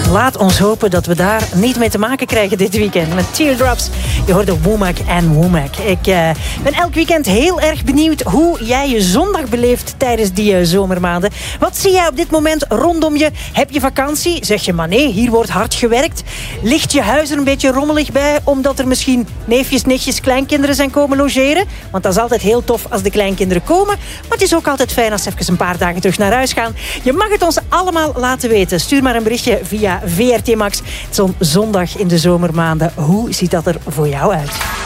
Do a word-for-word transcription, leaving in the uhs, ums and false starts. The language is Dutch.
laat ons hopen dat we daar niet mee te maken krijgen dit weekend. Met Teardrops. Je hoorde Womack en Womack. Ik uh, ben elk weekend heel erg benieuwd hoe jij je zondag beleeft tijdens die uh, zomermaanden. Wat zie jij op dit moment rondom je? Heb je vakantie? Zeg je maar nee, hier wordt hard gewerkt. Ligt je huis er een beetje rommelig bij omdat er misschien neefjes, nichtjes, kleinkinderen zijn komen logeren? Want dat is altijd heel tof als de kleinkinderen komen. Maar het is ook altijd fijn als ze even een paar dagen terug naar huis gaan. Je mag het ons allemaal laten weten. Stuur maar een berichtje via V R T Max. Zo'n zondag in de zomermaanden. Hoe ziet dat er voor jou uit?